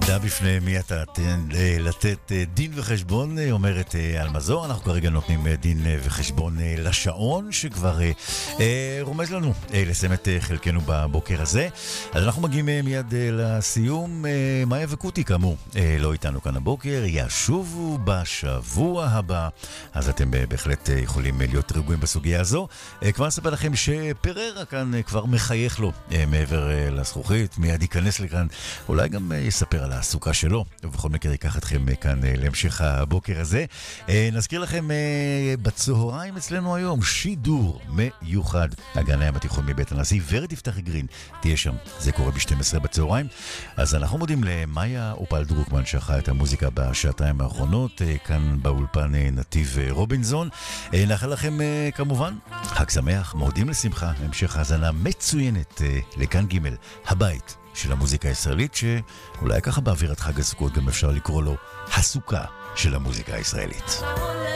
בפני מי אתה לתת דין וחשבון, אומרת אלמזור. אנחנו כרגע נותנים דין וחשבון לשעון שכבר רומז לנו לסיים את חלקנו בבוקר הזה. אז אנחנו מגיעים מיד לסיום. מאיה וקוטי כאמור לא איתנו כאן הבוקר, ישובו בשבוע הבא, אז אתם בהחלט יכולים להיות רגועים בסוגיה הזו. כבר נספר לכם שפררה כאן כבר מחייך לו מעבר לזכוכית, מיד ייכנס לכאן, אולי גם יספר על העסוקה שלו, ובכל מקרה ייקח אתכם כאן להמשך הבוקר הזה. נזכיר לכם בצהריים אצלנו היום שידור מיוחד, הגן הים התיכון מבית הנשיא, ורד יפתח גרין תהיה שם, זה קורה ב-12 בצהריים. אז אנחנו מודים למאיה אופל דרוקמן שערכה את המוזיקה בשעתיים האחרונות, כאן באולפן נתיב רובינזון. נאחל לכם כמובן חג שמח, מורדים לשמחה, המשך האזנה מצוינת לכאן ג' הבית של המוזיקה הישראלית, שאולי ככה באווירת חג הסוכות גם אפשר לקרוא לו הסוכה של המוזיקה הישראלית.